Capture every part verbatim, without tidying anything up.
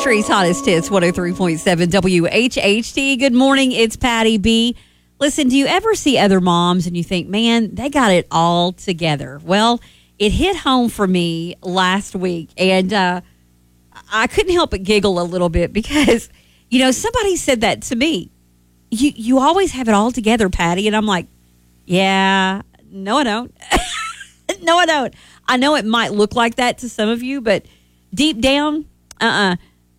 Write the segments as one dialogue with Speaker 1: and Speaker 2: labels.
Speaker 1: Country's hottest hits, one oh three point seven W H H T. Good morning, it's Patty B. Listen, do you ever see other moms and you think, man, they got it all together? Well, it hit home for me last week, and uh, I couldn't help but giggle a little bit because, you know, somebody said that to me. You, you always have it all together, Patty. And I'm like, yeah, no, I don't. no, I don't. I know it might look like that to some of you, but deep down, uh-uh.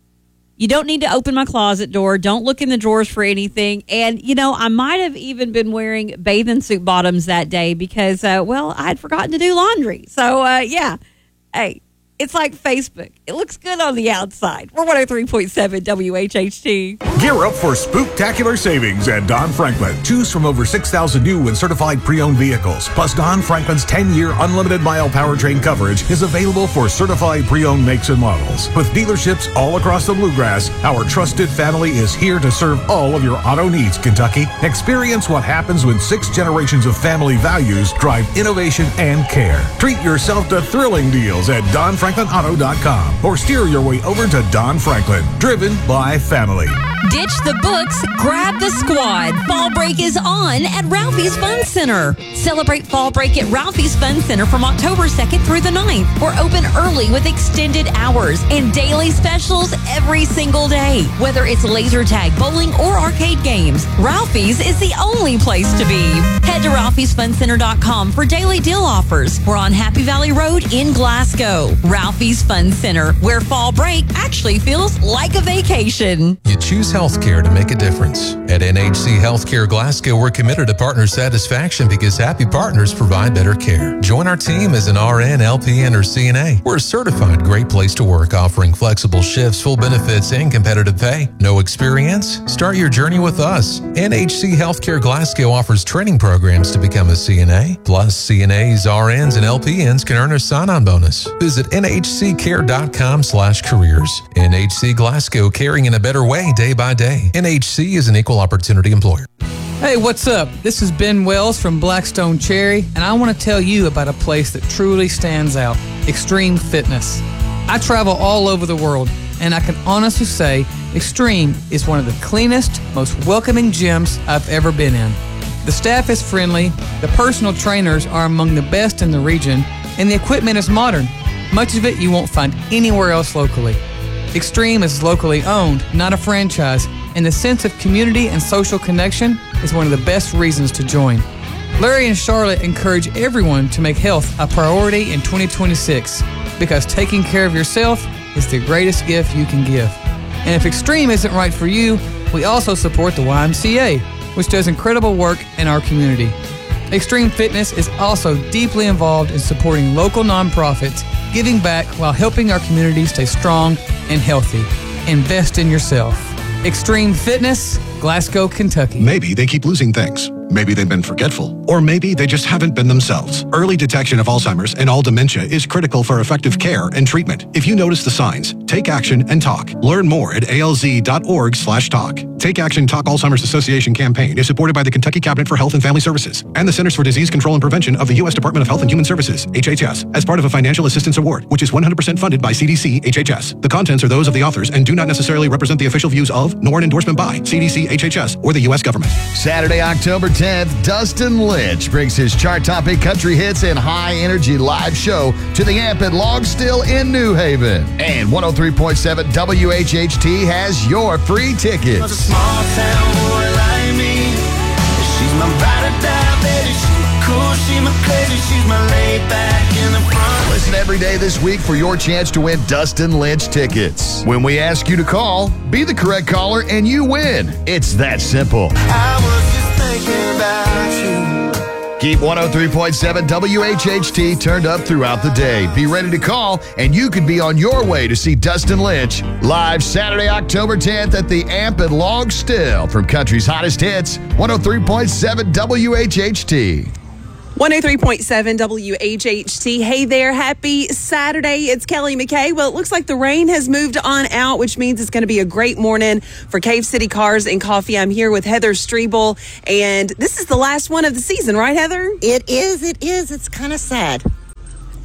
Speaker 1: You don't need to open my closet door. Don't look in the drawers for anything. And, you know, I might have even been wearing bathing suit bottoms that day because, uh, well, I had forgotten to do laundry. So, uh, yeah. Hey, it's like Facebook. It looks good on the outside. We're one oh three point seven W H H T.
Speaker 2: Gear up for spooktacular savings at Don Franklin. Choose from over six thousand new and certified pre-owned vehicles. Plus, Don Franklin's ten-year unlimited mile powertrain coverage is available for certified pre-owned makes and models. With dealerships all across the Bluegrass, our trusted family is here to serve all of your auto needs, Kentucky. Experience what happens when six generations of family values drive innovation and care. Treat yourself to thrilling deals at don franklin auto dot com or steer your way over to Don Franklin, driven by family.
Speaker 1: Ditch the books, grab the squad. Fall break is on at Ralphie's Fun Center. Celebrate fall break at Ralphie's Fun Center from October second through the ninth. We're open early with extended hours and daily specials every single day. Whether it's laser tag, bowling, or arcade games, Ralphie's is the only place to be. Head to ralphies fun center dot com for daily deal offers. We're on Happy Valley Road in Glasgow. Ralphie's Fun Center, where fall break actually feels like a vacation.
Speaker 3: You choose healthcare to make a difference. At N H C Healthcare Glasgow, we're committed to partner satisfaction because happy partners provide better care. Join our team as an R N, L P N, or C N A. We're a certified great place to work, offering flexible shifts, full benefits, and competitive pay. No experience? Start your journey with us. N H C Healthcare Glasgow offers training programs to become a C N A. Plus, C N As, R Ns, and L P Ns can earn a sign-on bonus. Visit N H C care dot com slash careers. N H C Glasgow, caring in a better way day by day. N H C is an equal opportunity employer.
Speaker 4: Hey, what's up? This is Ben Wells from Blackstone Cherry, and I want to tell you about a place that truly stands out, Extreme Fitness. I travel all over the world, and I can honestly say Extreme is one of the cleanest, most welcoming gyms I've ever been in. The staff is friendly, the personal trainers are among the best in the region, and the equipment is modern. Much of it you won't find anywhere else locally. Extreme is locally owned, not a franchise, and the sense of community and social connection is one of the best reasons to join. Larry and Charlotte encourage everyone to make health a priority in twenty twenty-six because taking care of yourself is the greatest gift you can give. And if Extreme isn't right for you, we also support the Y M C A, which does incredible work in our community. Extreme Fitness is also deeply involved in supporting local nonprofits, giving back while helping our community stay strong and healthy. Invest in yourself. Extreme Fitness, Glasgow, Kentucky.
Speaker 5: Maybe they keep losing things. Maybe they've been forgetful. Or maybe they just haven't been themselves. Early detection of Alzheimer's and all dementia is critical for effective care and treatment. If you notice the signs, take action and talk. Learn more at A L Z dot org slash talk. Take Action Talk Alzheimer's Association campaign is supported by the Kentucky Cabinet for Health and Family Services and the Centers for Disease Control and Prevention of the U S Department of Health and Human Services, H H S, as part of a financial assistance award, which is one hundred percent funded by C D C H H S. The contents are those of the authors and do not necessarily represent the official views of, nor an endorsement by, C D C H H S or the U S government.
Speaker 6: Saturday, October tenth, Dustin Lynch brings his chart-topping country hits and high-energy live show to the Amp at Longstill in New Haven. And one oh three point seven W H H T has your free tickets.
Speaker 7: A small town boy like me. She's my ride or die, baby. She's my cool, she's my crazy, she's my laid back in the front.
Speaker 6: Listen every day this week for your chance to win Dustin Lynch tickets. When we ask you to call, be the correct caller and you win. It's that simple.
Speaker 7: I was just thinking about you.
Speaker 6: Keep one oh three point seven W H H T turned up throughout the day. Be ready to call, and you could be on your way to see Dustin Lynch live Saturday, October tenth at the Amp at Longstill. From country's hottest hits, one oh three point seven W H H T.
Speaker 8: one oh three point seven W H H T. Hey there, happy Saturday. It's Kelly McKay. Well, it looks like the rain has moved on out, which means it's going to be a great morning for Cave City Cars and Coffee. I'm here with Heather Strebel, and this is the last one of the season, right, Heather?
Speaker 9: It is, it is. It's kind of sad.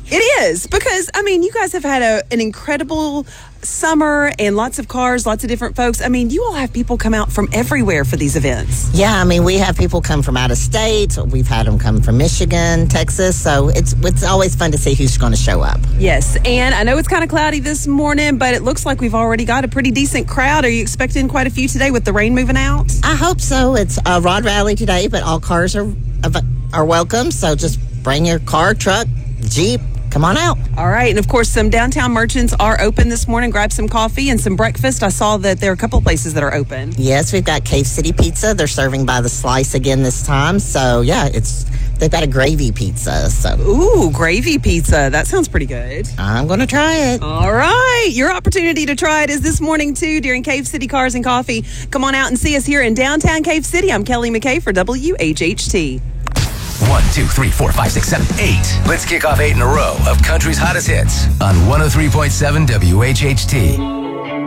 Speaker 8: It is, because, I mean, you guys have had a, an incredible summer and lots of cars, lots of different folks. I mean, you all have people come out from everywhere for these events.
Speaker 9: Yeah, I mean, we have people come from out of state. We've had them come from Michigan, Texas. So it's it's always fun to see who's going to show up.
Speaker 8: Yes, and I know it's kind of cloudy this morning, but it looks like we've already got a pretty decent crowd. Are you expecting quite a few today with the rain moving out?
Speaker 9: I hope so. It's a Rod Rally today, but all cars are are welcome. So just bring your car, truck, Jeep. Come on out.
Speaker 8: All right. And of course, some downtown merchants are open this morning. Grab some coffee and some breakfast. I saw that there are a couple places that are open.
Speaker 9: Yes, we've got Cave City Pizza. They're serving by the slice again this time. So, yeah, it's they've got a gravy pizza. So,
Speaker 8: ooh, gravy pizza. That sounds pretty good.
Speaker 9: I'm going to try it.
Speaker 8: All right. Your opportunity to try it is this morning, too, during Cave City Cars and Coffee. Come on out and see us here in downtown Cave City. I'm Kelly McKay for W H H T.
Speaker 10: One, two, three, four, five, six, seven, eight. Let's kick off eight in a row of country's hottest hits on one oh three point seven W H H T.